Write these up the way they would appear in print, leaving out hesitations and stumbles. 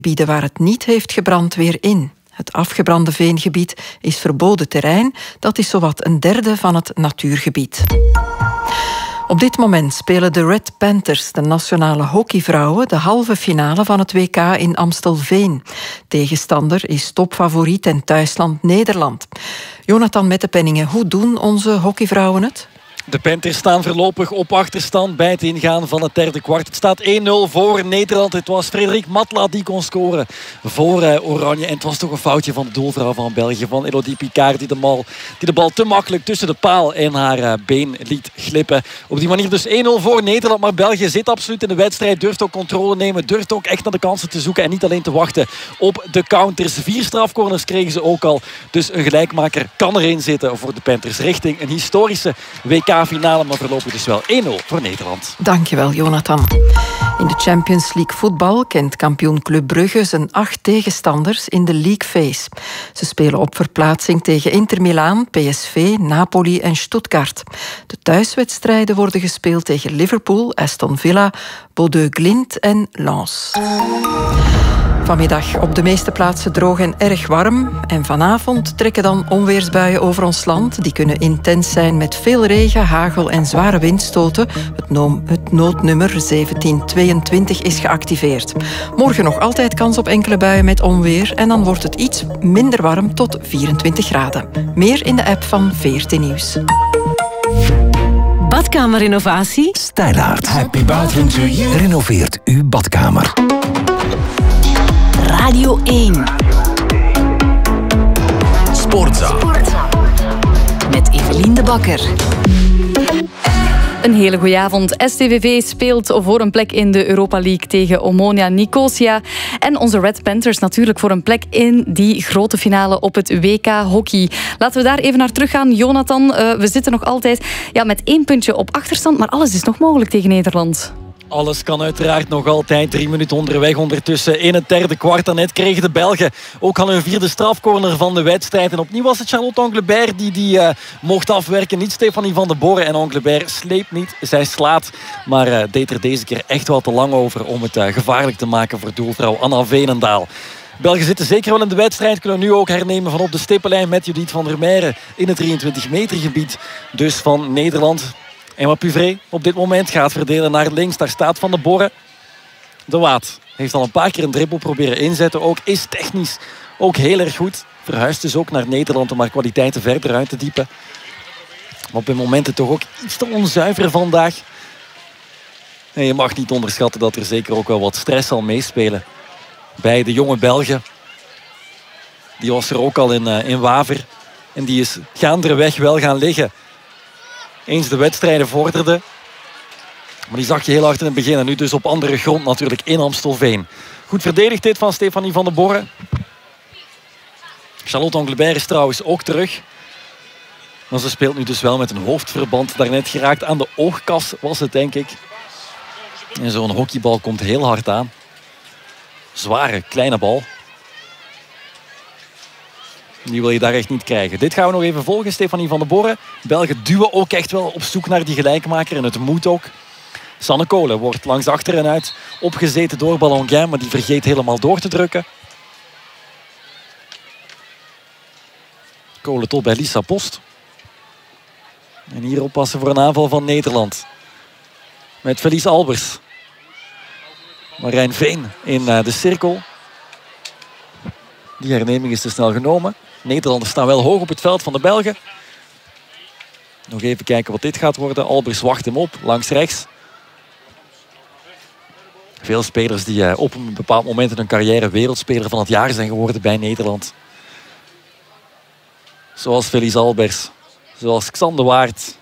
gebieden waar het niet heeft gebrand weer in. Het afgebrande veengebied is verboden terrein. Dat is zowat een derde van het natuurgebied. Op dit moment spelen de Red Panthers, de nationale hockeyvrouwen, de halve finale van het WK in Amstelveen. Tegenstander is topfavoriet en thuisland Nederland. Jonathan Mettepenningen, hoe doen onze hockeyvrouwen het? De Panthers staan voorlopig op achterstand bij het ingaan van het derde kwart. Het staat 1-0 voor Nederland. Het was Frederik Matla die kon scoren voor Oranje. En het was toch een foutje van de doelvrouw van België, van Elodie Picard, die de bal te makkelijk tussen de paal en haar been liet glippen. Op die manier dus 1-0 voor Nederland. Maar België zit absoluut in de wedstrijd. Durft ook controle nemen. Durft ook echt naar de kansen te zoeken. En niet alleen te wachten op de counters. 4 strafcorners kregen ze ook al. Dus een gelijkmaker kan erin zitten voor de Panthers. Richting een historische WK-finale. Maar voorlopig dus wel 1-0 voor Nederland. Dankjewel, Jonathan. In de Champions League voetbal kent kampioen Club Brugge zijn 8 tegenstanders in de League Phase. Ze spelen op verplaatsing tegen Inter Milaan, PSV, Napoli en Stuttgart. De thuiswedstrijden worden gespeeld tegen Liverpool, Aston Villa, Bodø/Glimt en Lens. Vanmiddag op de meeste plaatsen droog en erg warm. En vanavond trekken dan onweersbuien over ons land. Die kunnen intens zijn met veel regen, hagel en zware windstoten. Het noodnummer 1722 is geactiveerd. Morgen nog altijd kans op enkele buien met onweer. En dan wordt het iets minder warm tot 24 graden. Meer in de app van VRT Nieuws. Badkamerrenovatie? Stijlaert. Happy bathroom to you. Renoveert uw badkamer. Radio 1. Sportza. Met Evelien de Bakker. Een hele goeie avond. STVV speelt voor een plek in de Europa League tegen Omonia Nicosia. En onze Red Panthers natuurlijk voor een plek in die grote finale op het WK Hockey. Laten we daar even naar teruggaan. Jonathan, we zitten nog altijd met 1 puntje op achterstand, maar alles is nog mogelijk tegen Nederland. Alles kan uiteraard nog altijd. 3 minuten onderweg ondertussen in het derde kwart. Daarnet kregen de Belgen ook al hun 4e strafcorner van de wedstrijd. En opnieuw was het Charlotte Anglebert die mocht afwerken. Niet Stefanie van den Borre. En Anglebert sleept niet. Zij slaat. Maar deed er deze keer echt wel te lang over om het gevaarlijk te maken voor doelvrouw Anna Veenendaal. Belgen zitten zeker wel in de wedstrijd. Kunnen nu ook hernemen van op de stippenlijn met Judith van der Meijeren in het 23 meter gebied. Dus van Nederland. En wat Puvré op dit moment gaat verdelen naar links. Daar staat Van den Borre. De Waat heeft al een paar keer een dribbel proberen inzetten. Ook is technisch ook heel erg goed. Verhuist dus ook naar Nederland om haar kwaliteiten verder uit te diepen. Maar op dit moment toch ook iets te onzuiver vandaag. En je mag niet onderschatten dat er zeker ook wel wat stress zal meespelen bij de jonge Belgen. Die was er ook al in Waver. En die is gaandeweg wel gaan liggen. Eens de wedstrijden vorderden. Maar die zag je heel hard in het begin. En nu dus op andere grond natuurlijk in Amstelveen. Goed verdedigd dit van Stefanie van den Borre. Charlotte Anglebert is trouwens ook terug. Maar ze speelt nu dus wel met een hoofdverband. Daarnet geraakt aan de oogkas was het, denk ik. En zo'n hockeybal komt heel hard aan. Zware, kleine bal. Die wil je daar echt niet krijgen. Dit gaan we nog even volgen, Stefanie van den Borre. Belgen duwen ook echt wel op zoek naar die gelijkmaker. En het moet ook. Sanne Kolen wordt langs achter en uit opgezeten door Ballonguin. Maar die vergeet helemaal door te drukken. Kolen tot bij Lisa Post. En hier oppassen voor een aanval van Nederland. Met Felice Albers. Marijn Veen in de cirkel. Die herneming is te snel genomen. Nederlanders staan wel hoog op het veld van de Belgen. Nog even kijken wat dit gaat worden. Albers wacht hem op, langs rechts. Veel spelers die op een bepaald moment in hun carrière wereldspeler van het jaar zijn geworden bij Nederland. Zoals Felice Albers. Zoals Xander Waard.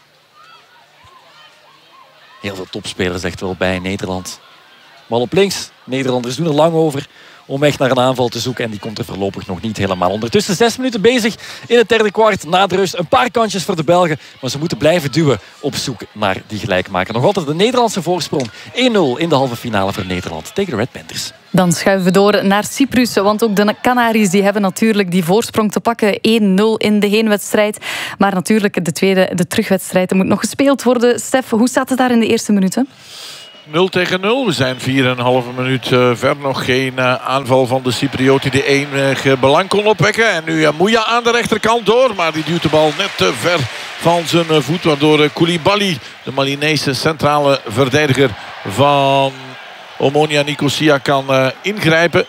Heel veel topspelers echt wel bij Nederland. Bal op links. Nederlanders doen er lang over om echt naar een aanval te zoeken. En die komt er voorlopig nog niet helemaal. Ondertussen 6 minuten bezig in het derde kwart. Na de rust een paar kansjes voor de Belgen. Maar ze moeten blijven duwen op zoek naar die gelijkmaker. Nog altijd de Nederlandse voorsprong. 1-0 in de halve finale voor Nederland tegen de Red Panthers. Dan schuiven we door naar Cyprus. Want ook de Canaries die hebben natuurlijk die voorsprong te pakken. 1-0 in de heenwedstrijd. Maar natuurlijk de terugwedstrijd moet nog gespeeld worden. Stef, hoe staat het daar in de eerste minuten? 0-0. We zijn 4,5 minuut ver. Nog geen aanval van de Cyprioten die enig belang kon opwekken. En nu Mouya aan de rechterkant door. Maar die duwt de bal net te ver van zijn voet. Waardoor Koulibaly, de Malinese centrale verdediger van Omonia Nicosia, kan ingrijpen.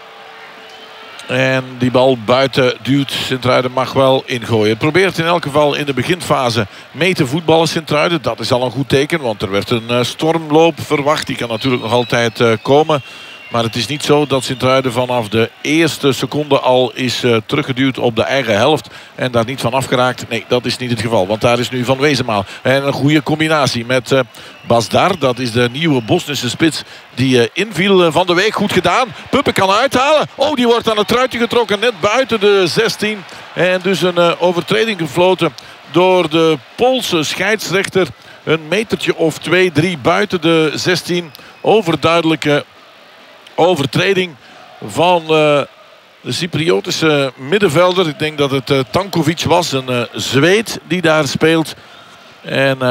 En die bal buiten duwt. Sint-Truiden mag wel ingooien. Het probeert in elk geval in de beginfase mee te voetballen, Sint-Truiden. Dat is al een goed teken, want er werd een stormloop verwacht. Die kan natuurlijk nog altijd komen. Maar het is niet zo dat Sint-Truiden vanaf de eerste seconde al is teruggeduwd op de eigen helft. En daar niet van afgeraakt. Nee, dat is niet het geval. Want daar is nu Van Wezenmaal. En een goede combinatie met Basdar. Dat is de nieuwe Bosnische spits die inviel van de week. Goed gedaan. Puppen kan uithalen. Oh, die wordt aan het truitje getrokken. Net buiten de 16. En dus een overtreding gefloten door de Poolse scheidsrechter. Een metertje of 2-3 buiten de 16. Overduidelijke overtreding van de Cypriotische middenvelder. Ik denk dat het Tankovic was, een Zweed die daar speelt. En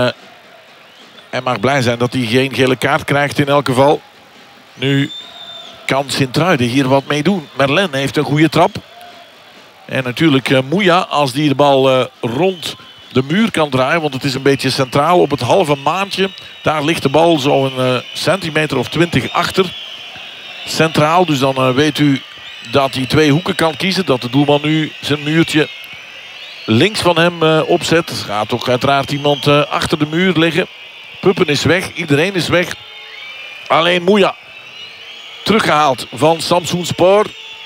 hij mag blij zijn dat hij geen gele kaart krijgt in elk geval. Nu kan Sint-Truiden hier wat mee doen. Merlin heeft een goede trap. En natuurlijk Mouya, als die de bal rond de muur kan draaien. Want het is een beetje centraal op het halve maantje. Daar ligt de bal zo'n centimeter of 20 achter. Centraal, dus dan weet u dat hij twee hoeken kan kiezen. Dat de doelman nu zijn muurtje links van hem opzet. Er gaat toch uiteraard iemand achter de muur liggen. Puppen is weg, iedereen is weg. Alleen Mouya. Teruggehaald van Samsunspor.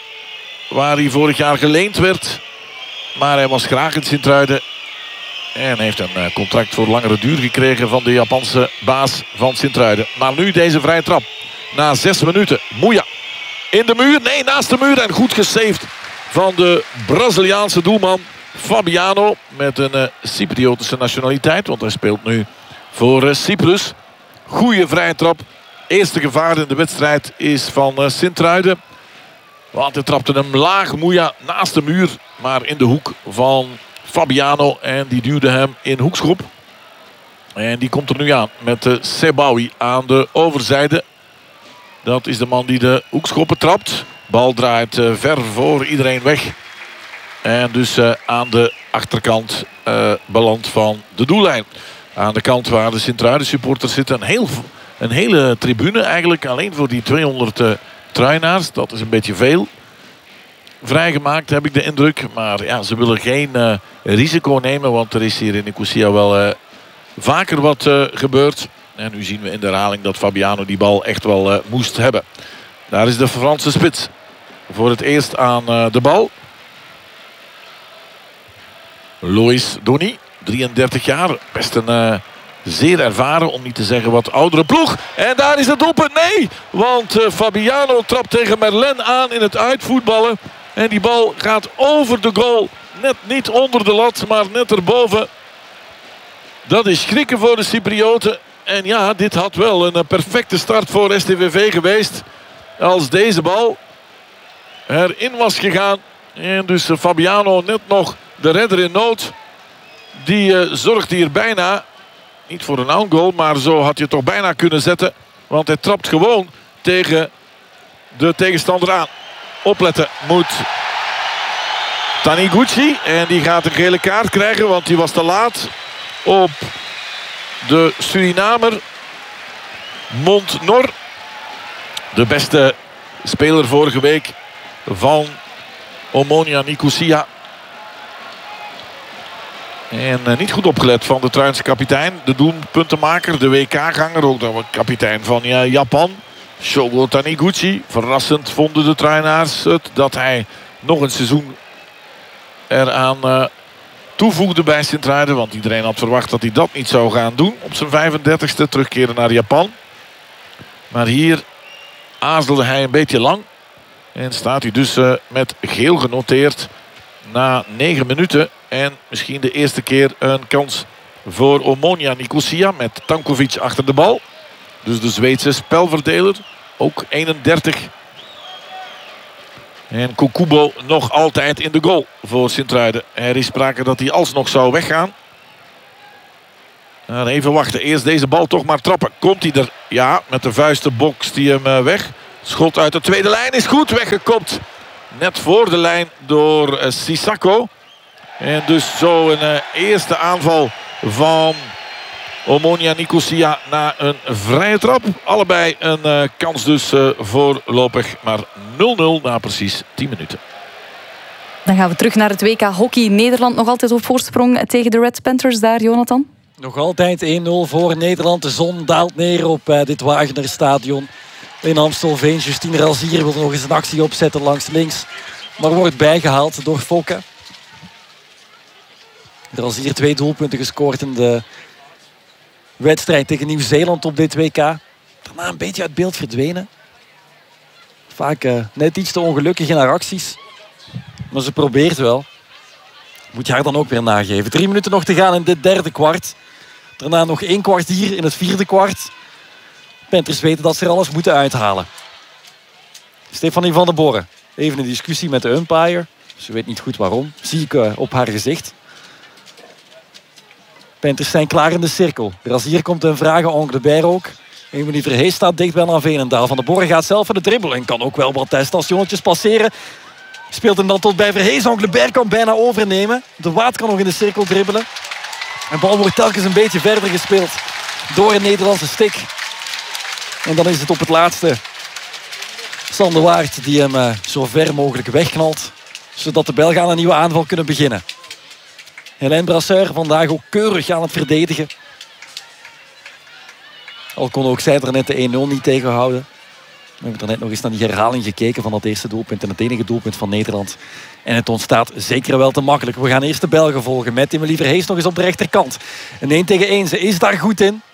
Waar hij vorig jaar geleend werd. Maar hij was graag in Sint-Truiden. En heeft een contract voor langere duur gekregen van de Japanse baas van Sint-Truiden. Maar nu deze vrije trap. Na 6 minuten. Mouya in de muur. Nee, naast de muur. En goed gesaved van de Braziliaanse doelman Fabiano. Met een Cypriotische nationaliteit. Want hij speelt nu voor Cyprus. Goeie vrije trap. Eerste gevaar in de wedstrijd is van Sint-Truiden. Want hij trapte hem laag. Mouya naast de muur. Maar in de hoek van Fabiano. En die duwde hem in hoekschop. En die komt er nu aan met Sebaoui aan de overzijde. Dat is de man die de hoekschoppen trapt. Bal draait ver voor iedereen weg. En dus aan de achterkant belandt van de doellijn. Aan de kant waar de Sint-Truiden supporters zitten. Een hele tribune eigenlijk. Alleen voor die 200 truinaars. Dat is een beetje veel. Vrijgemaakt heb ik de indruk. Maar ja, ze willen geen risico nemen. Want er is hier in Nicosia wel vaker wat gebeurd. En nu zien we in de herhaling dat Fabiano die bal echt wel moest hebben. Daar is de Franse spits. Voor het eerst aan de bal. Loïs Doni, 33 jaar. Best een zeer ervaren, om niet te zeggen wat oudere ploeg. En daar is het doelpunt. Nee, want Fabiano trapt tegen Merlin aan in het uitvoetballen. En die bal gaat over de goal. Net niet onder de lat, maar net erboven. Dat is schrikken voor de Cyprioten. En ja, dit had wel een perfecte start voor STVV geweest. Als deze bal erin was gegaan. En dus Fabiano net nog de redder in nood. Die zorgt hier bijna. Niet voor een own-goal, maar zo had je toch bijna kunnen zetten. Want hij trapt gewoon tegen de tegenstander aan. Opletten moet Taniguchi. En die gaat een gele kaart krijgen, want die was te laat op de Surinamer Montnor. De beste speler vorige week van Omonia Nicosia. En niet goed opgelet van de Truinse kapitein. De doelpuntenmaker, de WK-ganger. Ook de kapitein van Japan. Shogo Taniguchi. Verrassend vonden de Truinaars het dat hij nog een seizoen eraan toevoegde bij Sint-Truiden. Want iedereen had verwacht dat hij dat niet zou gaan doen. Op zijn 35e terugkeren naar Japan. Maar hier aarzelde hij een beetje lang. En staat hij dus met geel genoteerd na 9 minuten. En misschien de eerste keer een kans voor Omonia Nicosia met Tankovic achter de bal. Dus de Zweedse spelverdeler, ook 31. En Kokubo nog altijd in de goal voor Sint-Truiden. Er is sprake dat hij alsnog zou weggaan. Nou, even wachten. Eerst deze bal toch maar trappen. Komt hij er? Ja, met de vuisten bokst hij hem weg. Schot uit de tweede lijn is goed weggekopt. Net voor de lijn door Sissako. En dus zo een eerste aanval van Omonia Nicosia na een vrije trap. Allebei een kans dus voorlopig. Maar 0-0 na precies 10 minuten. Dan gaan we terug naar het WK Hockey. Nederland nog altijd op voorsprong tegen de Red Panthers daar, Jonathan? Nog altijd 1-0 voor Nederland. De zon daalt neer op dit Wagener-stadion in Amstelveen. Justine Razier wil nog eens een actie opzetten langs links. Maar wordt bijgehaald door Fokke. Razier 2 doelpunten gescoord in de wedstrijd tegen Nieuw-Zeeland op dit WK. Daarna een beetje uit beeld verdwenen. Vaak net iets te ongelukkig in haar acties. Maar ze probeert wel. Moet je haar dan ook weer nageven. 3 minuten nog te gaan in dit derde kwart. Daarna nog 1 kwartier in het vierde kwart. Panthers weten dat ze er alles moeten uithalen. Stefanie van den Borre. Even een discussie met de umpire. Ze weet niet goed waarom. Zie ik op haar gezicht. Panthers zijn klaar in de cirkel. Razier komt een vragen. Anglebert ook. Emilie Verhees staat dicht bij aan Veenendaal. Van den Borre gaat zelf voor de dribbel. En kan ook wel wat stationnetjes passeren. Speelt hem dan tot bij Verhees. Anglebert kan bijna overnemen. De Waard kan nog in de cirkel dribbelen. En de bal wordt telkens een beetje verder gespeeld door een Nederlandse stick. En dan is het op het laatste Sander Waard die hem zo ver mogelijk wegknalt. Zodat de Belgen aan een nieuwe aanval kunnen beginnen. Helene Brasseur vandaag ook keurig aan het verdedigen. Al kon ook zij er net de 1-0 niet tegenhouden. We hebben er net nog eens naar die herhaling gekeken van dat eerste doelpunt. En het enige doelpunt van Nederland. En het ontstaat zeker wel te makkelijk. We gaan eerst de Belgen volgen met Emilie Verhees nog eens op de rechterkant. Een 1 tegen 1. Ze is daar goed in.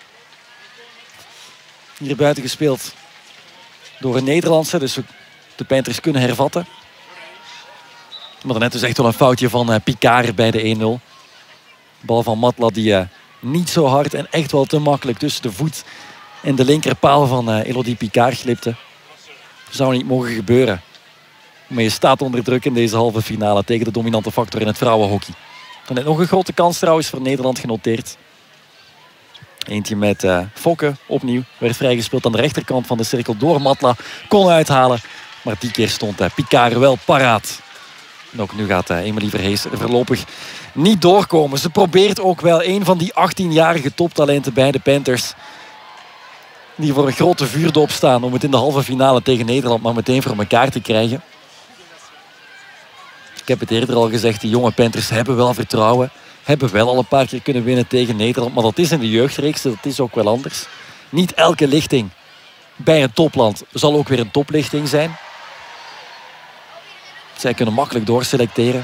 Hier buiten gespeeld door een Nederlandse. Dus de Panthers kunnen hervatten. Maar daarnet is echt wel een foutje van Picard bij de 1-0. Bal van Matla die niet zo hard en echt wel te makkelijk tussen de voet en de linkerpaal van Elodie Picard glipte. Zou niet mogen gebeuren. Maar je staat onder druk in deze halve finale tegen de dominante factor in het vrouwenhockey. Dan net nog een grote kans trouwens voor Nederland genoteerd. Eentje met Fokke opnieuw. Werd vrijgespeeld aan de rechterkant van de cirkel door Matla. Kon uithalen. Maar die keer stond Picard wel paraat. En ook nu gaat Emilie Verhees voorlopig niet doorkomen. Ze probeert ook wel een van die 18-jarige toptalenten bij de Panthers. Die voor een grote vuurdoop staan om het in de halve finale tegen Nederland maar meteen voor elkaar te krijgen. Ik heb het eerder al gezegd, die jonge Panthers hebben wel vertrouwen. Hebben wel al een paar keer kunnen winnen tegen Nederland. Maar dat is in de jeugdreeks, dat is ook wel anders. Niet elke lichting bij een topland zal ook weer een toplichting zijn. Zij kunnen makkelijk doorselecteren.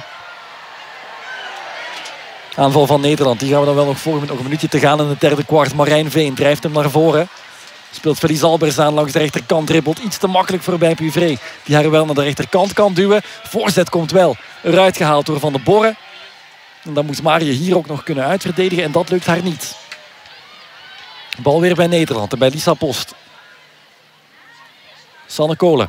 Aanval van Nederland, die gaan we dan wel nog voor met nog een minuutje te gaan in het derde kwart. Marijn Veen drijft hem naar voren. Speelt Felice Albers aan langs de rechterkant. Dribbelt iets te makkelijk voorbij Puvré. Die haar wel naar de rechterkant kan duwen. Voorzet komt wel eruit gehaald door Van den Borre. En dan moet Marië hier ook nog kunnen uitverdedigen. En dat lukt haar niet. Bal weer bij Nederland en bij Lisa Post. Sanne Kolen.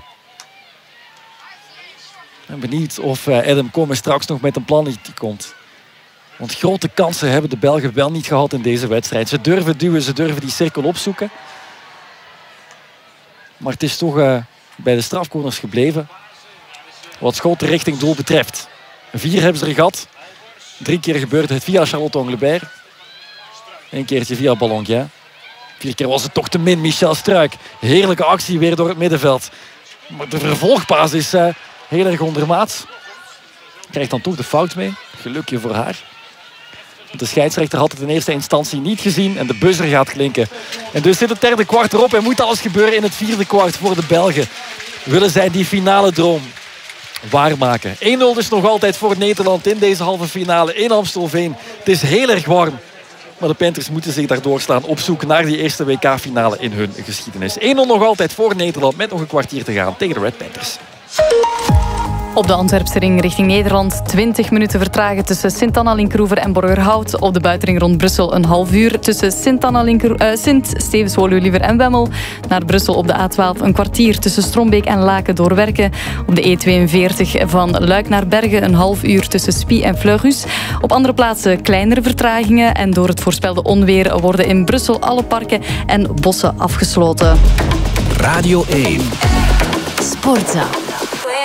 Ik ben benieuwd of Adam Komen straks nog met een plannetje komt. Want grote kansen hebben de Belgen wel niet gehad in deze wedstrijd. Ze durven duwen, ze durven die cirkel opzoeken. Maar het is toch bij de strafcorners gebleven. Wat schoten richting doel betreft. 4 hebben ze er gehad. 3 keer gebeurde het via Charlotte Anglebert. 1 keertje via Ballonguin. 4 keer was het toch te min. Michel Struik. Heerlijke actie weer door het middenveld. Maar de vervolgpaas is heel erg ondermaats. Krijgt dan toch de fout mee. Gelukje voor haar. De scheidsrechter had het in eerste instantie niet gezien. En de buzzer gaat klinken. En dus zit het derde kwart erop. En moet alles gebeuren in het vierde kwart voor de Belgen. Willen zij die finale droom waarmaken. 1-0 dus nog altijd voor Nederland in deze halve finale in Amstelveen. Het is heel erg warm. Maar de Panthers moeten zich daardoor staan op zoek naar die eerste WK-finale in hun geschiedenis. 1-0 nog altijd voor Nederland met nog een kwartier te gaan tegen de Red Panthers. Op de Antwerpse ring richting Nederland 20 minuten vertragen tussen Sint-Anna, Linkeroever en Borgerhout. Op de buitenring rond Brussel een half uur tussen Sint, Stevens, Woluwe en Wemmel. Naar Brussel op de A12 een kwartier tussen Strombeek en Laken door Werken. Op de E42 van Luik naar Bergen een half uur tussen Spie en Vleughus. Op andere plaatsen kleinere vertragingen en door het voorspelde onweer worden in Brussel alle parken en bossen afgesloten. Radio 1. Sportza.